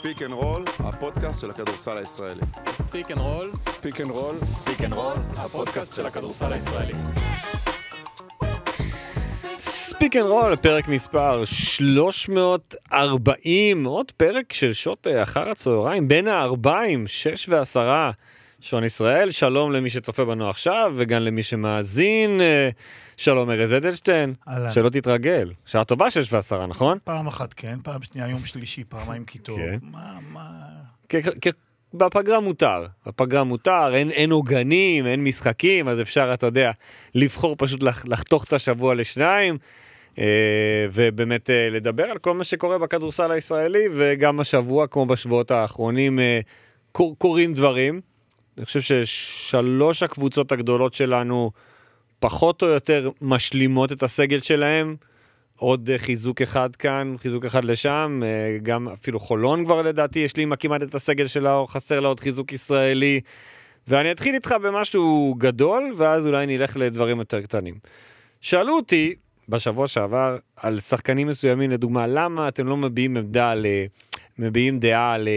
ספיק אנד רול, הפודקאסט של הכדורסל הישראלי. ספיק אנד רול, ספיק אנד רול, ספיק אנד רול, הפודקאסט של הכדורסל הישראלי. ספיק אנד רול, פרק מספר 340, עוד פרק של שעות אחר הצהריים, בין הארבעים, 6 ו10, שעון ישראל. שלום למי שצופה בנו עכשיו, וגם למי שמאזין. שלום ארז אדלשטיין, שלא תתרגל. שעה טובה 6 ו10, נכון? פעם אחת כן, פעם שנייה, יום שלישי, פעמיים כיתוב. כן. מה? בפגרה מותר, אין עוגנים, אין משחקים, אז אפשר, אתה יודע, לבחור פשוט לחתוך את השבוע לשניים, ובאמת לדבר על כל מה שקורה בכדורסל הישראלי, וגם השבוע, כמו בשבועות האחרונים, קורים דברים. אני חושב ששלוש הקבוצות הגדולות שלנו, פחות או יותר משלימות את הסגל שלהם, עוד חיזוק אחד כאן, חיזוק אחד לשם, גם אפילו חולון כבר לדעתי, יש לי כמעט את הסגל שלה, חסר לה עוד חיזוק ישראלי, ואני אתחיל איתך במשהו גדול, ואז אולי נלך לדברים יותר קטנים. שאלו אותי בשבוע שעבר על שחקנים מסוימים, לדוגמה, למה אתם לא מביעים דעה על